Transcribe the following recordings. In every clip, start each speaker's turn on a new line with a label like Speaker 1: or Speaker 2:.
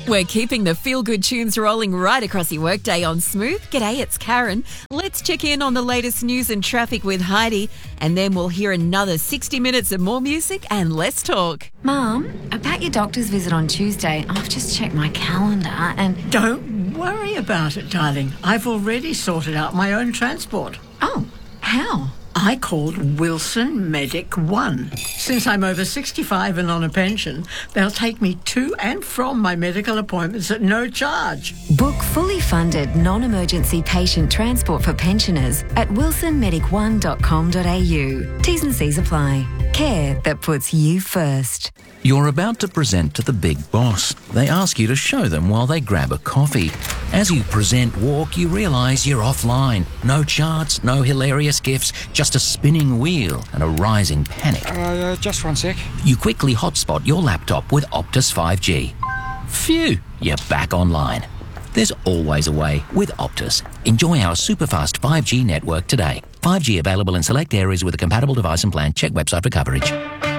Speaker 1: We're keeping the feel-good tunes rolling right across your workday on Smooth. G'day, it's Karen. Let's check in on the latest news and traffic with Heidi, and then we'll hear another 60 minutes of more music and less talk.
Speaker 2: Mum, about your doctor's visit on Tuesday, I've just checked my calendar and...
Speaker 3: Don't worry about it, darling. I've already sorted out my own transport.
Speaker 2: Oh, how?
Speaker 3: I called Wilson Medic One. Since I'm over 65 and on a pension, they'll take me to and from my medical appointments at no charge.
Speaker 2: Book fully funded non-emergency patient transport for pensioners at wilsonmedic1.com.au. T's and C's apply. Care that puts you first.
Speaker 4: You're about to present to the big boss. They ask you to show them while they grab a coffee. As you present walk, you realise you're offline. No charts, no hilarious gifs, just a spinning wheel and a rising panic.
Speaker 5: Just one sec.
Speaker 4: You quickly hotspot your laptop with Optus 5G. Phew, you're back online. There's always a way with Optus. Enjoy our superfast 5G network today. 5G available in select areas with a compatible device and plan. Check website for coverage.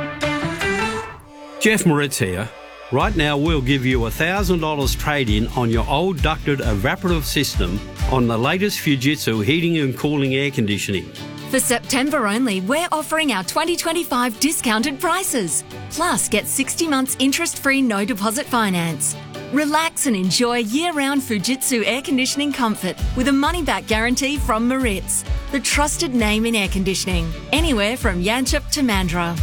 Speaker 6: Jeff Moritz here. Right now we'll give you $1,000 trade-in on your old ducted evaporative system on the latest Fujitsu heating and cooling air conditioning.
Speaker 7: For September only, we're offering our 2025 discounted prices. Plus, get 60 months interest-free no deposit finance. Relax and enjoy year-round Fujitsu air conditioning comfort with a money-back guarantee from Moritz, the trusted name in air conditioning, anywhere from Yanchep to Mandurah.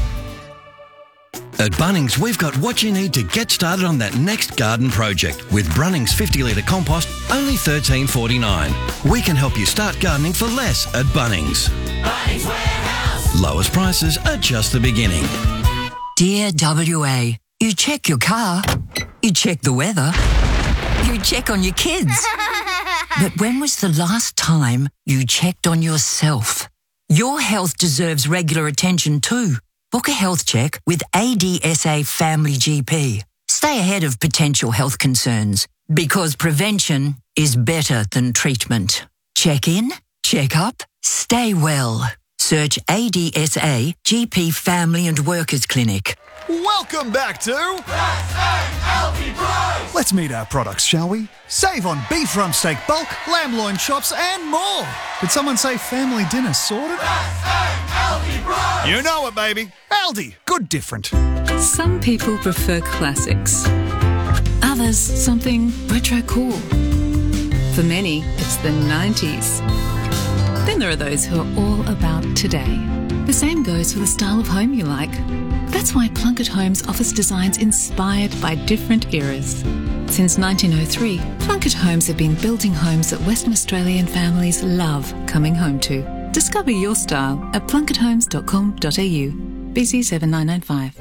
Speaker 8: At Bunnings, we've got what you need to get started on that next garden project. With Brunnings 50-litre compost, only $13.49. We can help you start gardening for less at Bunnings.
Speaker 9: Bunnings Warehouse.
Speaker 8: Lowest prices are just the beginning.
Speaker 10: Dear WA, you check your car, you check the weather, you check on your kids. But when was the last time you checked on yourself? Your health deserves regular attention too. Book a health check with ADSA Family GP. Stay ahead of potential health concerns because prevention is better than treatment. Check in, check up, stay well. Search ADSA GP Family and Workers Clinic.
Speaker 11: Welcome back to
Speaker 9: Healthy Price.
Speaker 11: Let's meet our products, shall we? Save on beef rump steak bulk, lamb loin chops and more. Did someone say family dinner sorted?
Speaker 9: Healthy Price.
Speaker 11: You know it, baby. Aldi. Good different.
Speaker 12: Some people prefer classics. Others, something retro cool. For many, it's the 90s. Then there are those who are all about today. The same goes for the style of home you like. That's why Plunkett Homes offers designs inspired by different eras. Since 1903, Plunkett Homes have been building homes that Western Australian families love coming home to. Discover your style at plunketthomes.com.au. BC 7995.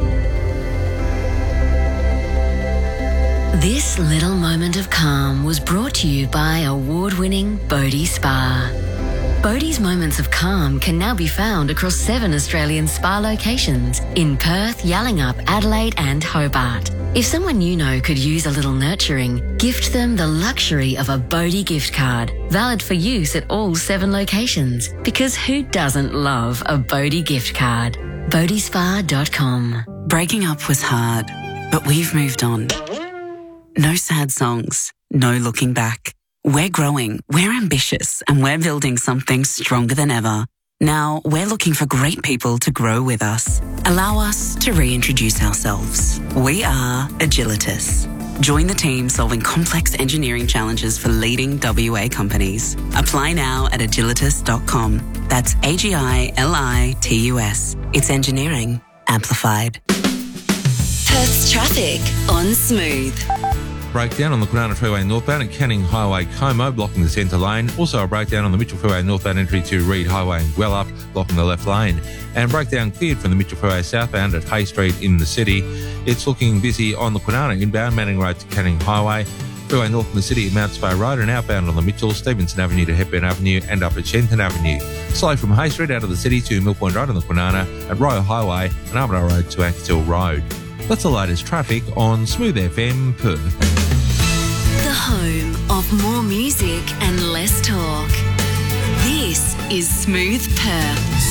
Speaker 13: This little moment of calm was brought to you by award-winning Bodhi Spa. Bodhi's Moments of Calm can now be found across 7 Australian spa locations in Perth, Yallingup, Adelaide and Hobart. If someone you know could use a little nurturing, gift them the luxury of a Bodhi gift card, valid for use at all 7 locations. Because who doesn't love a Bodhi gift card? Bodhispa.com.
Speaker 14: Breaking up was hard, but we've moved on. No sad songs, no looking back. We're growing, we're ambitious, and we're building something stronger than ever. Now, we're looking for great people to grow with us. Allow us to reintroduce ourselves. We are Agilitas. Join the team solving complex engineering challenges for leading WA companies. Apply now at agilitas.com. That's AGILITUS. It's engineering amplified.
Speaker 13: Perth's traffic on Smooth.
Speaker 15: Breakdown on the Kwinana Freeway northbound at Canning Highway Como, blocking the centre lane. Also a breakdown on the Mitchell Freeway northbound entry to Reed Highway and Gwelup, blocking the left lane. And breakdown cleared from the Mitchell Freeway southbound at Hay Street in the city. It's looking busy on the Kwinana inbound Manning Road to Canning Highway. Freeway north in the city at Mount Spey Road and outbound on the Mitchell, Stevenson Avenue to Hepburn Avenue and up at Shenton Avenue. Slow from Hay Street out of the city to Mill Point Road on the Kwinana, at Royal Highway and Armadale Road to Ankertill Road. That's the latest traffic on Smooth FM Perth.
Speaker 13: The home of more music and less talk. This is Smooth Perth.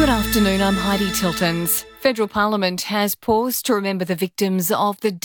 Speaker 5: Good afternoon, I'm Heidi Tiltons. Federal Parliament has paused to remember the victims of the